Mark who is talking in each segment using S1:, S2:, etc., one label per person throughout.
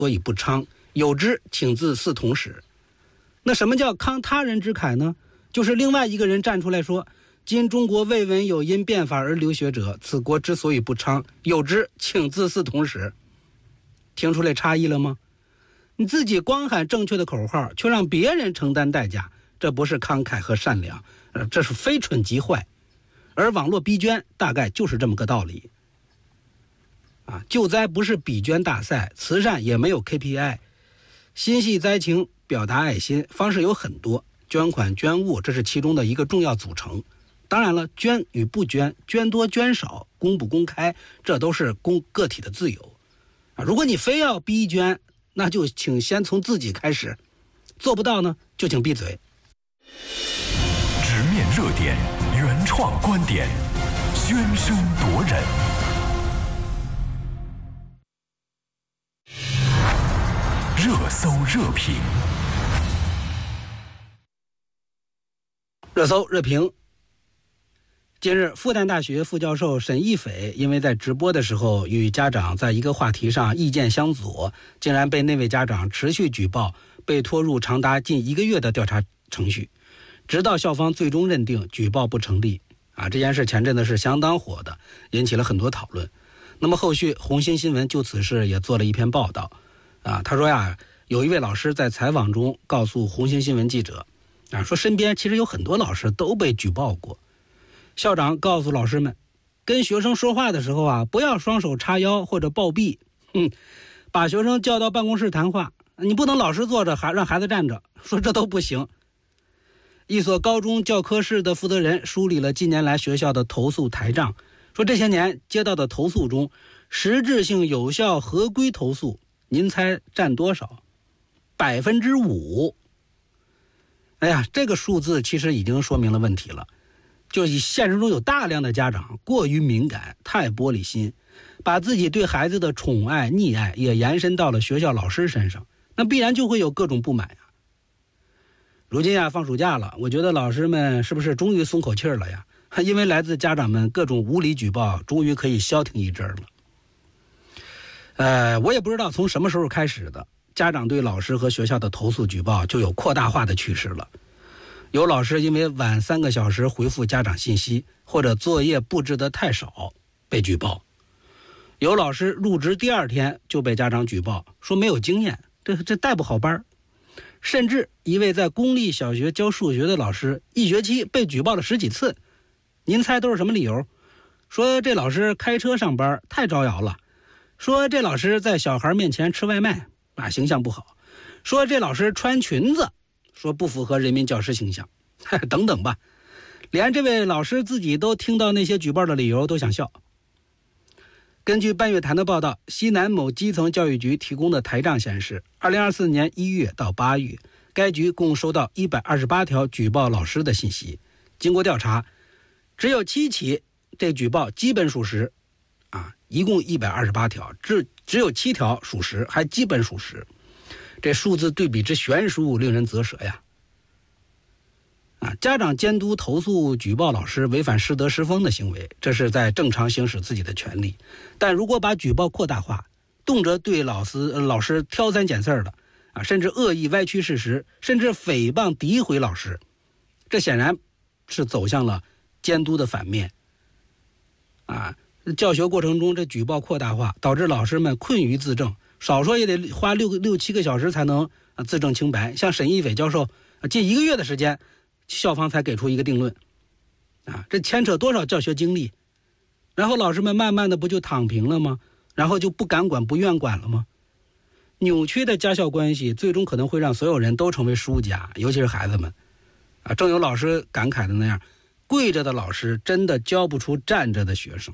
S1: 所以不昌，有之，请自四同始。那什么叫慷他人之慨呢？就是另外一个人站出来说，今中国未闻有因变法而留学者，此国之所以不昌，有之，请自四同始。听出来差异了吗？你自己光喊正确的口号，却让别人承担代价，这不是慷慨和善良，这是非蠢即坏。而网络逼捐大概就是这么个道理。救灾不是比捐大赛，慈善也没有 KPI。心系灾情，表达爱心方式有很多，捐款捐物这是其中的一个重要组成。当然了，捐与不捐，捐多捐少，公不公开，这都是个体的自由。如果你非要逼捐，那就请先从自己开始，做不到呢，就请闭嘴。
S2: 直面热点，原创观点，宣声夺人。热搜热评，
S1: 热搜热评。近日，复旦大学副教授沈一斐因为在直播的时候与家长在一个话题上意见相左，竟然被那位家长持续举报，被拖入长达近1个月的调查程序，直到校方最终认定举报不成立。这件事前阵子是相当火的，引起了很多讨论。那么后续红星新闻就此事也做了一篇报道。他说有一位老师在采访中告诉红星新闻记者，说身边其实有很多老师都被举报过。校长告诉老师们，跟学生说话的时候不要双手叉腰或者抱臂，把学生叫到办公室谈话，你不能老师坐着还让孩子站着，说这都不行。一所高中教科室的负责人梳理了近年来学校的投诉台账，说这些年接到的投诉中，实质性有效合规投诉，您猜占多少？5%。这个数字其实已经说明了问题了。就是现实中有大量的家长过于敏感，太玻璃心，把自己对孩子的宠爱溺爱也延伸到了学校老师身上，那必然就会有各种不满。如今放暑假了，我觉得老师们是不是终于松口气了呀？因为来自家长们各种无理举报，终于可以消停一阵了。我也不知道从什么时候开始的，家长对老师和学校的投诉举报就有扩大化的趋势了。有老师因为晚3个小时回复家长信息，或者作业布置的太少被举报。有老师入职第2天就被家长举报，说没有经验，这带不好班。甚至一位在公立小学教数学的老师，1学期被举报了10几次。您猜都是什么理由？说这老师开车上班太招摇了，说这老师在小孩面前吃外卖形象不好，说这老师穿裙子说不符合人民教师形象，等等吧。连这位老师自己都听到那些举报的理由都想笑。根据半月谈的报道，西南某基层教育局提供的台账显示，2024年1月到8月，该局共收到128条举报老师的信息。经过调查，只有7起这举报基本属实，一共128条，只有7条属实，还基本属实。这数字对比之悬殊，令人啧舌呀！家长监督投诉举报老师违反师德师风的行为，这是在正常行使自己的权利。但如果把举报扩大化，动辄对老师挑三拣四的甚至恶意歪曲事实，甚至诽谤诋毁老师，这显然是走向了监督的反面。教学过程中这举报扩大化，导致老师们困于自证，少说也得花6、7个小时才能自证清白。像沈一斐教授近1个月的时间，校方才给出一个定论。这牵扯多少教学精力？然后老师们慢慢的不就躺平了吗？然后就不敢管不愿管了吗？扭曲的家校关系最终可能会让所有人都成为输家，尤其是孩子们。正有老师感慨的那样，跪着的老师真的教不出站着的学生。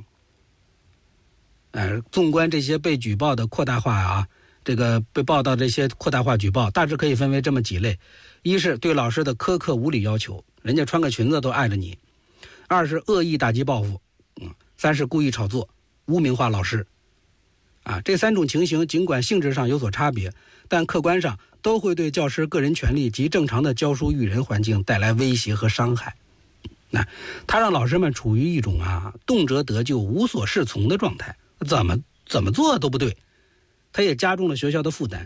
S1: 纵观这些被举报的扩大化这个被报道这些扩大化举报，大致可以分为这么几类：一是对老师的苛刻无理要求，人家穿个裙子都碍着你；二是恶意打击报复；三是故意炒作，污名化老师。这3种情形尽管性质上有所差别，但客观上都会对教师个人权利及正常的教书育人环境带来威胁和伤害。他让老师们处于一种动辄得咎、无所适从的状态，怎么做都不对。 它也加重了学校的负担。